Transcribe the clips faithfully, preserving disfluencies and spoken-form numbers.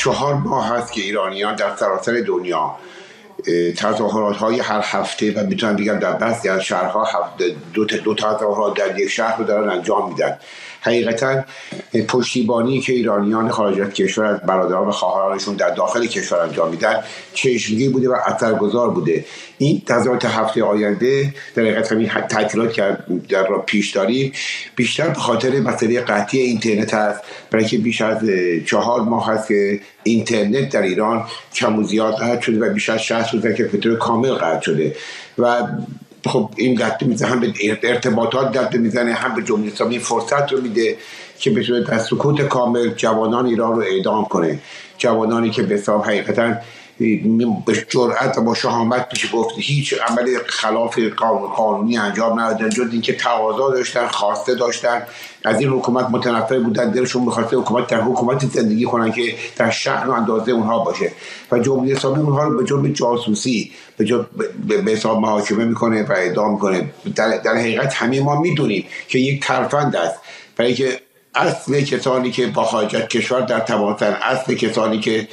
چهار ماه هست که ایرانیان در سراسر دنیا تظاهرات های هر هفته و میتونم بگم در بعضی از شهرها هفته دو تا دو تا تظاهرات در یک شهر رو دارن انجام میدن. حقیقتا پشتیبانی که ایرانیان خارج از کشور از برادران و خواهرانشون در داخل کشور انجام میدن چشمگیر بوده و اثرگذار بوده. این تظاهرات هفته آینده در حقیقت همین تعطیلات که در پیش داریم بیشتر به خاطر مسئله قطعی اینترنت است، برای که بیش از چهار ماه هست که اینترنت در ایران کم و زیاد قطع شده و بیش از شصت روزه که به طور کامل قطع شده و خب این دست میزنه، هم به ارتباطات دست میزنه، هم به جمهوری اسلامی فرصت رو میده که بتونه در سکوت کامل جوانان ایران رو اعدام کنه. جوانانی که به حساب حقیقتا به جرأت و با شهامت میشه گفت هیچ عمل خلاف قانونی انجام ندادن، جز اینکه تقاضا داشتن، خواسته داشتن، از این حکومت متنفر بودن، دلشون می‌خواسته حکومت در حکومتی زندگی کنن که در شأن و اندازه اونها باشه و جمهوری اسلامی اونها رو به جرم جاسوسی به جرم به حساب محاکمه میکنه و اعدام میکنه. در, در حقیقت همه ما میدونیم که یک ترفند است، برای که اصل کسانی که با خارج از کشور در تماسن، اصل کسانی که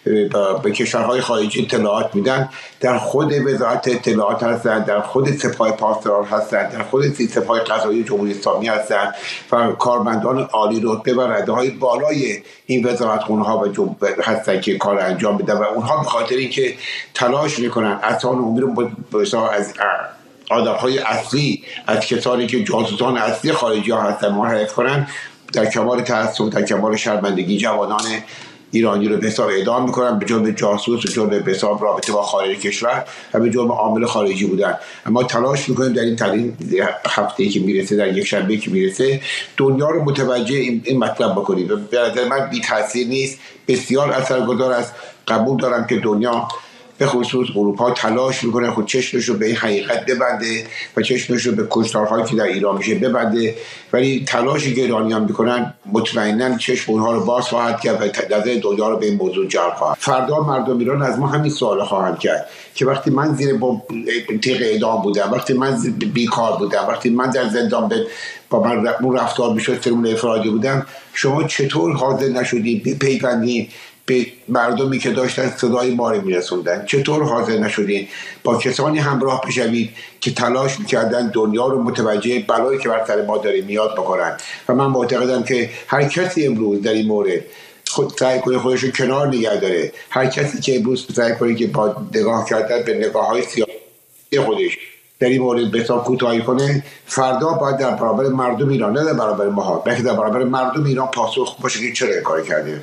به کشورهای خارجی اطلاعات میدن در خود وزارت اطلاعات هستند، در خود سپاه پاسداران هستند، در خود سپاه قضایی جمهوری اسلامی هستند و کارمندان عالی رتبه و رده‌های بالای این وزارتخانه‌ها و هستند که کار انجام میدن و اونها به خاطر اینکه تلاش میکنن اصلا عمومی رو از آدم‌های اصلی، از کسانی که جاسوسان اصلی خارجی ها هستند منحرف کنن، در کمال تأسف، در کمال شرمندگی جوانان ایرانی رو به حساب اعدام میکنن به جرم جاسوس و جرم به حساب رابطه با خارج کشور و به جرم عامل خارجی بودن. اما تلاش میکنیم در این ترین هفته‌ای که میرسه، در یک شنبه که میرسه، دنیا رو متوجه این مطلب بکنیم. به نظر من بی تاثیر نیست، بسیار اثرگذار است. قبول دارم که دنیا به خصوص اروپا تلاش میکنه خود چشمش رو به این حقیقت ببنده و چشمش رو به کشتارهایی که در ایران میشه ببنده، ولی تلاشی که ایرانیان میکنن مطمئناً چشم اونها رو باز خواهد کرد و نظر دنیا رو به این موضوع جلب خواهد. فردا مردم ایران از ما همین سوال خواهند کرد که وقتی من زیر با تیغ اعدام بودم، وقتی من بیکار بودم، وقتی من در زندان به با من رفتار میشد سرمون افرادی بودم، شما چطور حاضر نشدید بپیوندید به مردمی که داشتن صدای ما رو میرسوندن؟ چطور حاضر نشدین با کسانی همراه بشوید که تلاش میکردن دنیا رو متوجه بلایی که بر سر ما داره میاد بکنن؟ و من معتقدم که هر کسی امروز در این مورد خود سعی کنه خودش رو کنار نگه داره، هر کسی که امروز سعی کنه که با نگاه کردن به نگاه‌های سیاسی خودش در این مورد به حساب کوتاهی کنه، فردا باید در برابر مردم ایران، نه در برابر ما، بلکه در برابر مردم ایران پاسخ باشه که چرا این کار کرده.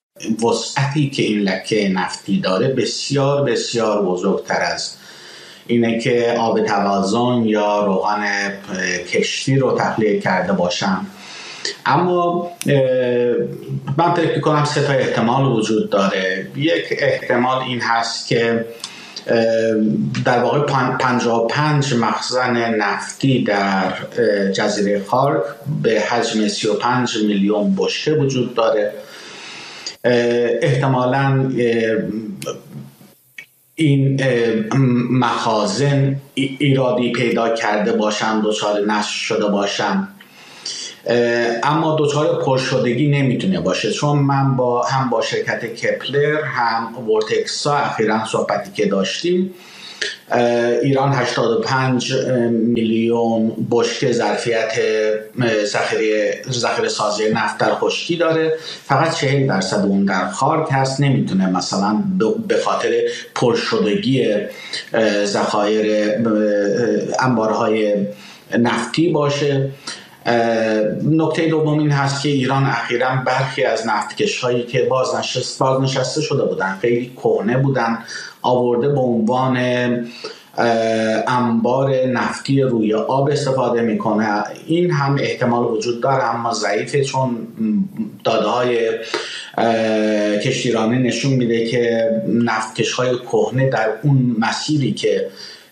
وسعتی که این لکه نفتی داره بسیار بسیار بزرگتر از اینه که آب توازن یا روغن کشتی رو تخلیه کرده باشن. اما من فکر می‌کنم سه تا احتمال وجود داره. یک احتمال این هست که در واقع پنجاه و پنج مخزن نفتی در جزیره خارک به حجم سی و پنج میلیون بشکه وجود داره. احتمالاً این مخازن ایرادی پیدا کرده باشن، دچار نشت شده باشن، اما دچار پرشدگی نمیتونه باشه، چون من با هم با شرکت کپلر هم ورتکسا اخیراً صحبتی که داشتیم، ایران هشتاد و پنج میلیون بشکه ظرفیت ذخیره ذخیره سازی نفت در خشکی داره، فقط چهل درصد اون در خارک هست. نمیتونه مثلا به خاطر پرشدگی ذخایر انبارهای نفتی باشه. نکته دوم این هست که ایران اخیراً برخی از نفتکش‌هایی که بازنشست بازنشسته شده بودن، خیلی کهنه بودن، آورده به عنوان انبار نفتی روی آب استفاده میکنه. این هم احتمال وجود داره اما ضعیفه، چون داده‌های کشتیرانی نشون میده که نفتکش‌های کهنه در اون مسیری که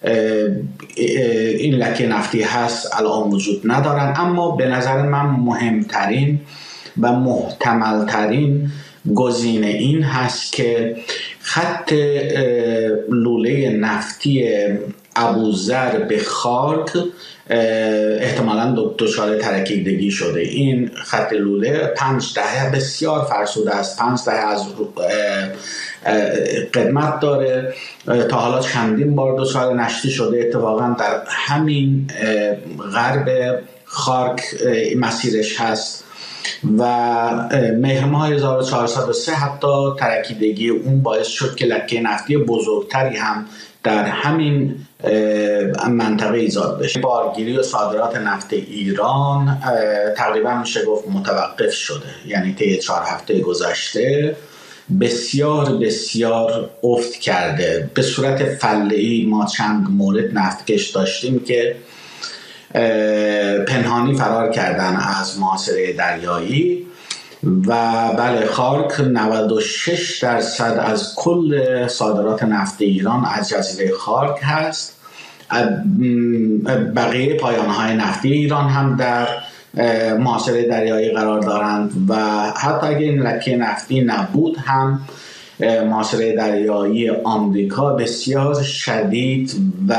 این لکه نفتی هست الان وجود ندارن. اما به نظر من مهمترین و محتملترین گزینه این هست که خط لوله نفتی ابوذر به خارک احتمالاً دچار ترکیدگی شده. این خط لوله پنج دهه بسیار فرسوده است، پنج دهه از قدمت داره، تا حالا چندین بار دچار نشتی شده. اتفاقاً در همین غرب خارک مسیرش هست و مهر ماه هزار و چهارصد و سه حتی ترکیدگی اون باعث شد که لکه نفتی بزرگتری هم در همین منطقه ایجاد بشه. بارگیری و صادرات نفت ایران تقریبا میشه گفت متوقف شده، یعنی طی چهار هفته گذشته بسیار بسیار افت کرده. به صورت فله‌ای ما چند مورد نفتکش داشتیم که پنهانی فرار کردن از محاصره دریایی و بله، خارک نود و شش درصد از کل صادرات نفت ایران از جزیره خارک هست. بقیه پایان‌های نفتی ایران هم در محاصره دریایی قرار دارند و حتی اگر این لکه نفتی نبود هم محاصره دریایی آمریکا بسیار شدید و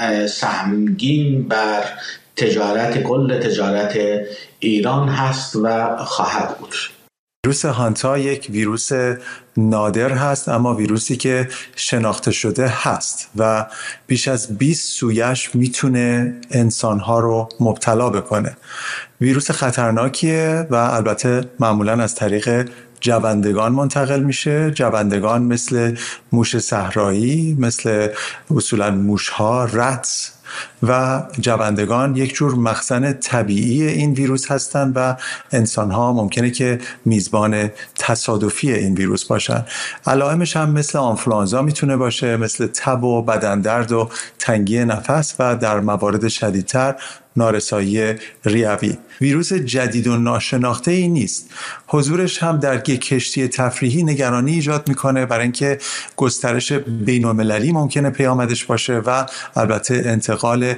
سهمگین بر تجارت کل تجارت ایران هست و خواهد بود. ویروس هانتا یک ویروس نادر هست، اما ویروسی که شناخته شده هست و بیش از بیست سویش میتونه انسانها رو مبتلا بکنه. ویروس خطرناکیه و البته معمولاً از طریق جوندگان منتقل میشه. جوندگان مثل موش صحرایی، مثل اصولاً موشها، رتس و جوندگان یک جور مخزن طبیعی این ویروس هستند و انسان‌ها ممکنه که میزبان تصادفی این ویروس باشن. علائمش هم مثل آنفلوانزا میتونه باشه، مثل تب و بدن درد و تنگی نفس و در موارد شدیدتر نارسایی ریوی. ویروس جدید و ناشناخته ای نیست. حضورش هم در یک کشتی تفریحی نگرانی ایجاد میکنه، برای اینکه گسترش بین‌المللی ممکنه پیامدش باشه و البته انتقال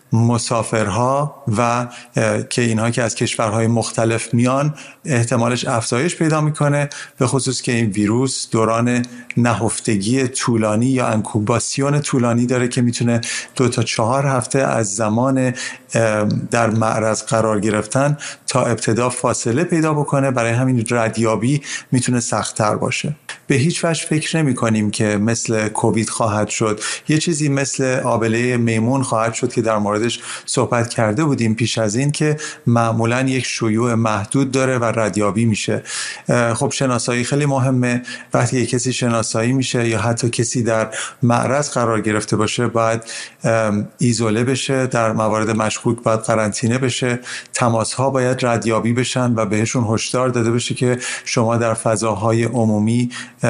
مسافرها و که اینها که از کشورهای مختلف میان احتمالش افزایش پیدا میکنه، به خصوص که این ویروس دوران نهفتگی طولانی یا انکوباسیون طولانی داره که میتونه دو تا چهار هفته از زمان در معرض قرار گرفتن تا ابتدا فاصله پیدا بکنه. برای همین ردیابی میتونه سخت‌تر باشه. به هیچ وجه فکر نمی کنیم که مثل کووید خواهد شد. یه چیزی مثل آبله میمون خواهد شد که در موردش صحبت کرده بودیم پیش از این، که معمولاً یک شیوع محدود داره و ردیابی میشه. خب شناسایی خیلی مهمه. وقتی یک کسی شناسایی میشه یا حتی کسی در معرض قرار گرفته باشه باید ایزوله بشه، در موارد مشکوک باید قرنطینه بشه، تماس‌ها باید ردیابی بشن و بهشون هشدار داده بشه که شما در فضاهای عمومی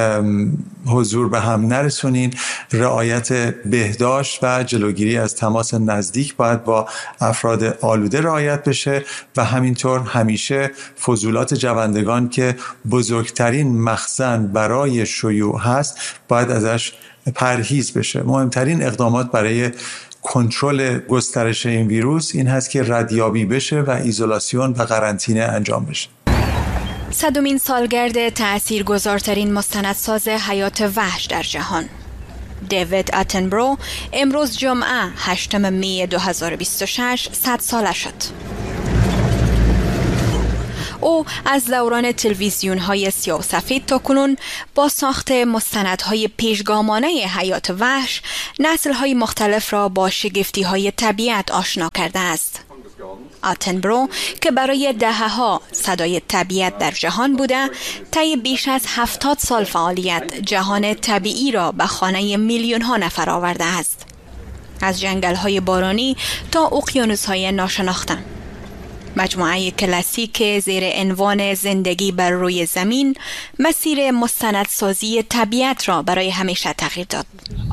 حضور به هم نرسونین. رعایت بهداشت و جلوگیری از تماس نزدیک باید با افراد آلوده رعایت بشه و همینطور همیشه فضولات جوندگان که بزرگترین مخزن برای شیوع هست باید ازش پرهیز بشه. مهمترین اقدامات برای کنترل گسترش این ویروس این هست که ردیابی بشه و ایزولاسیون و قرنطینه انجام بشه. صدمین سالگرد تأثیرگذارترین مستندساز حیات وحش در جهان، دیوید اتنبرو، امروز جمعه هشتم می دو هزار و بیست و شش صد ساله شد. او از دوران تلویزیون‌های سیاه و سفید تا کنون با ساخت مستندهای پیشگامانه حیات وحش نسل‌های مختلف را با شگفتی‌های طبیعت آشنا کرده است. اتنبرو که برای دهه‌ها صدای طبیعت در جهان بوده، طی بیش از هفتاد سال فعالیت جهان طبیعی را به خانه میلیون‌ها نفر آورده است. از جنگل‌های بارانی تا اقیانوس‌های ناشناخته. مجموعه کلاسیک زیر عنوان زندگی بر روی زمین مسیر مستندسازی طبیعت را برای همیشه تغییر داد.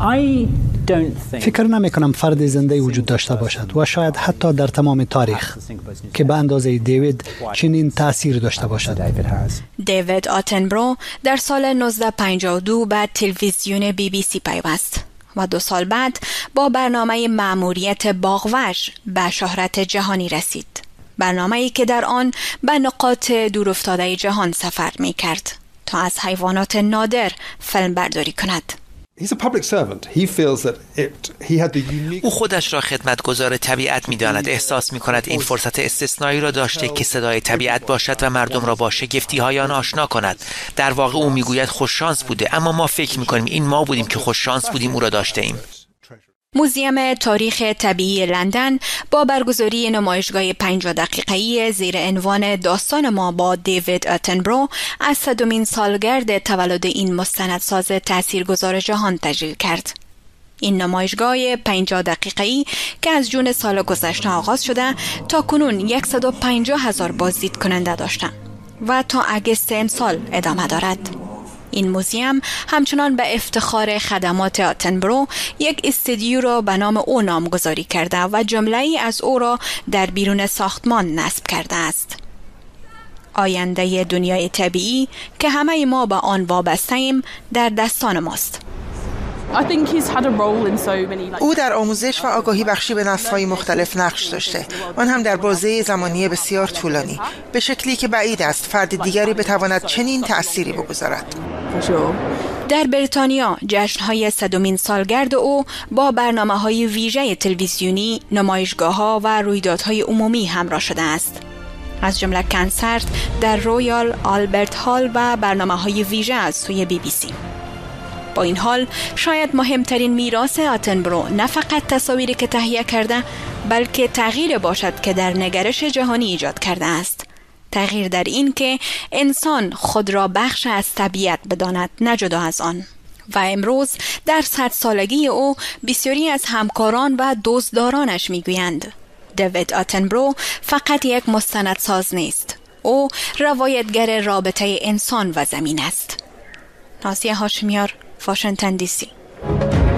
فکر نمی کنم فرد زنده وجود داشته باشد و شاید حتی در تمام تاریخ که به اندازه دیوید چنین تأثیر داشته باشد. دیوید اتنبرو در سال نوزده پنجاه و دو به تلویزیون بی بی سی پیوست و دو سال بعد با برنامه مأموریت باغوش به شهرت جهانی رسید. برنامه‌ای که در آن به نقاط دورافتاده جهان سفر می کرد تا از حیوانات نادر فیلم برداری کند. او خودش را خدمتگزار طبیعت می‌داند. احساس می‌کند این فرصت استثنایی را داشته که صدای طبیعت باشد و مردم را با شگفتی‌های آن آشنا کند. در واقع او می‌گوید خوش شانس بوده، اما ما فکر می‌کنیم این ما بودیم که خوش شانس بودیم او را داشته ایم. موزیم تاریخ طبیعی لندن با برگزاری نمایشگاه پنجاه دقیقه‌ای زیر عنوان داستان ما با دیوید اتنبرو از صدمین سالگرد تولد این مستندساز تاثیرگذار جهان تشکیل کرد. این نمایشگاه پنجاه دقیقه‌ای که از جون سال گذشته آغاز شده تا کنون صد و پنجاه هزار بازدید کننده داشته و تا اگست امسال ادامه دارد. این موزیم همچنان به افتخار خدمات اتنبرو یک استودیو را به نام او نامگذاری کرده و جمله‌ای از او را در بیرون ساختمان نصب کرده است. آینده دنیای طبیعی که همه ما به آن وابسته ایم در دستان ماست. او در آموزش و آگاهی بخشی به نسل‌های مختلف نقش داشته، آن هم در بازه زمانی بسیار طولانی، به شکلی که بعید است فرد دیگری بتواند چنین تأثیری بگذارد. در بریتانیا جشن‌های صدمین سالگرد او با برنامه‌های ویژه تلویزیونی، نمایشگاه‌ها و رویدادهای عمومی همراه شده است. از جمله کنسرت در رویال آلبرت هال و برنامه‌های ویژه از سوی بی بی سی. با این حال شاید مهمترین میراث اتنبرو نه فقط تصاویری که تهیه کرده، بلکه تغییر باشد که در نگرش جهانی ایجاد کرده است. تغییر در این که انسان خود را بخش از طبیعت بداند، نه جدا از آن. و امروز در صد سالگی او بسیاری از همکاران و دوستدارانش میگویند دیوید اتنبرو فقط یک مستندساز نیست، او روایتگر رابطه انسان و زمین است. نازیه هاشمیار، واشنگتن دی سی.